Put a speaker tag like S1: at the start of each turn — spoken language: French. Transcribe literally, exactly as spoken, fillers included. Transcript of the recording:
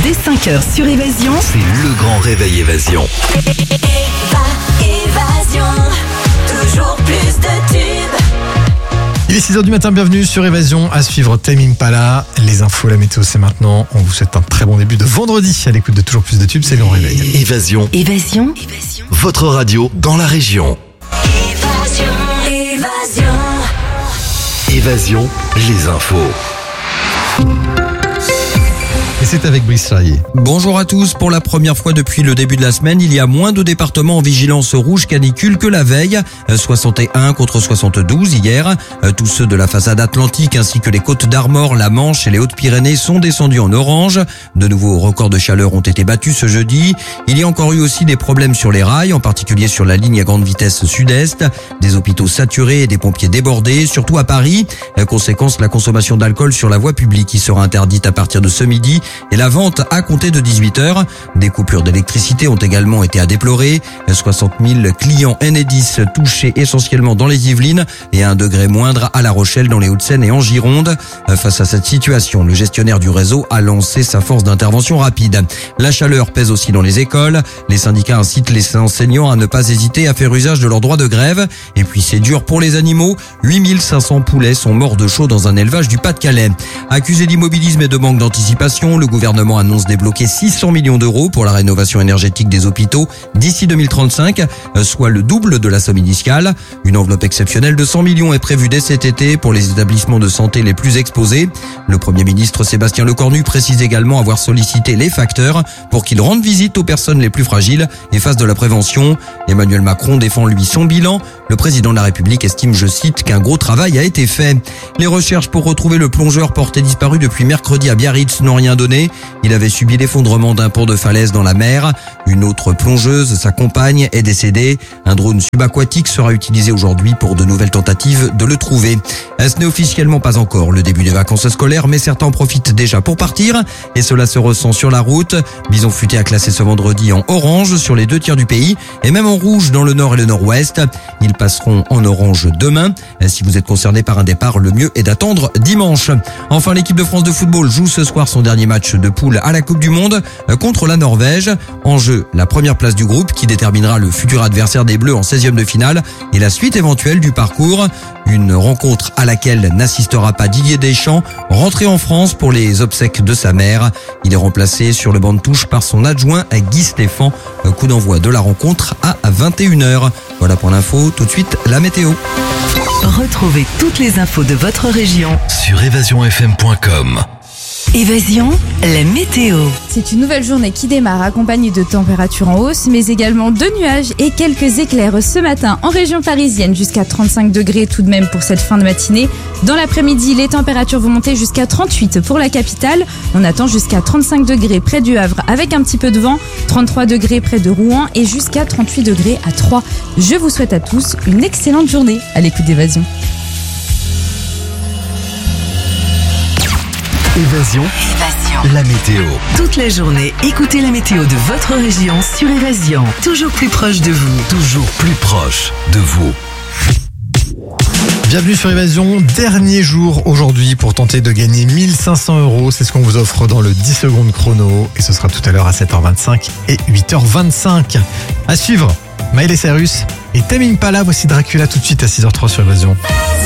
S1: Dès cinq heures sur Évasion,
S2: c'est le grand réveil Évasion.
S3: Évasion, toujours plus de tubes.
S4: Il est six heures du matin, bienvenue sur Évasion. À suivre Tame Impala. Les infos, la météo, c'est maintenant. On vous souhaite un très bon début de vendredi à l'écoute de toujours plus de tubes. C'est le grand réveil.
S2: Évasion.
S1: Évasion,
S2: Votre radio dans la région.
S3: Évasion, évasion.
S2: Évasion, les infos.
S4: Et c'est avec Brice Charrier.
S5: Bonjour à tous. Pour la première fois depuis le début de la semaine, il y a moins de départements en vigilance rouge canicule que la veille. soixante et un contre soixante-douze hier. Tous ceux de la façade atlantique ainsi que les côtes d'Armor, la Manche et les Hautes-Pyrénées sont descendus en orange. De nouveaux records de chaleur ont été battus ce jeudi. Il y a encore eu aussi des problèmes sur les rails, en particulier sur la ligne à grande vitesse sud-est. Des hôpitaux saturés et des pompiers débordés, surtout à Paris. Conséquence, la consommation d'alcool sur la voie publique qui sera interdite à partir de ce midi. Et la vente à compter de dix-huit heures. Des coupures d'électricité ont également été à déplorer. soixante mille clients Enedis touchés essentiellement dans les Yvelines et à un degré moindre à La Rochelle, dans les Hauts-de-Seine et en Gironde. Face à cette situation, le gestionnaire du réseau a lancé sa force d'intervention rapide. La chaleur pèse aussi dans les écoles. Les syndicats incitent les enseignants à ne pas hésiter à faire usage de leur droit de grève. Et puis c'est dur pour les animaux. huit mille cinq cents poulets sont morts de chaud dans un élevage du Pas-de-Calais. Accusé d'immobilisme et de manque d'anticipation, le gouvernement annonce débloquer six cents millions d'euros pour la rénovation énergétique des hôpitaux d'ici deux mille trente-cinq, soit le double de la somme initiale. Une enveloppe exceptionnelle de cent millions est prévue dès cet été pour les établissements de santé les plus exposés. Le Premier ministre Sébastien Lecornu précise également avoir sollicité les facteurs pour qu'ils rendent visite aux personnes les plus fragiles et fassent de la prévention. Emmanuel Macron défend lui son bilan. Le président de la République estime, je cite, qu'un gros travail a été fait. Les recherches pour retrouver le plongeur porté disparu depuis mercredi à Biarritz n'ont rien donné. Il avait subi l'effondrement d'un pont de falaise dans la mer. Une autre plongeuse, sa compagne, est décédée. Un drone subaquatique sera utilisé aujourd'hui pour de nouvelles tentatives de le trouver. Ce n'est officiellement pas encore le début des vacances scolaires, mais certains en profitent déjà pour partir. Et cela se ressent sur la route. Bison Futé a classé ce vendredi en orange sur les deux tiers du pays et même en rouge dans le nord et le nord-ouest. Ils passeront en orange demain. Si vous êtes concerné par un départ, le mieux est d'attendre dimanche. Enfin, l'équipe de France de football joue ce soir son dernier match de poule à la Coupe du Monde contre la Norvège. En jeu, la première place du groupe qui déterminera le futur adversaire des Bleus en seizième de finale et la suite éventuelle du parcours. Une rencontre à laquelle n'assistera pas Didier Deschamps, rentré en France pour les obsèques de sa mère. Il est remplacé sur le banc de touche par son adjoint Guy Stéphane. Coup d'envoi de la rencontre à vingt et une heures. Voilà pour l'info, tout de suite la météo.
S1: retrouvez toutes les infos de votre région
S2: Sur évasion f m point com.
S1: Évasion, la météo.
S6: C'est une nouvelle journée qui démarre accompagnée de températures en hausse, mais également de nuages et quelques éclairs ce matin en région parisienne, jusqu'à trente-cinq degrés tout de même pour cette fin de matinée. Dans l'après-midi, les températures vont monter jusqu'à trente-huit pour la capitale. On attend jusqu'à trente-cinq degrés près du Havre avec un petit peu de vent, trente-trois degrés près de Rouen et jusqu'à trente-huit degrés à Troyes. Je vous souhaite à tous une excellente journée à l'écoute d'Évasion.
S2: Évasion,
S1: Évasion.
S2: la météo.
S1: Toute la journée, écoutez la météo de votre région sur Évasion. Toujours plus proche de vous.
S2: Toujours plus proche de vous.
S4: Bienvenue sur Évasion, dernier jour aujourd'hui pour tenter de gagner mille cinq cents euros. C'est ce qu'on vous offre dans le dix secondes chrono et ce sera tout à l'heure à sept heures vingt-cinq et huit heures vingt-cinq. À suivre, Miley Cyrus et Tame Impala. Voici Dracula tout de suite à six heures zéro trois sur Évasion.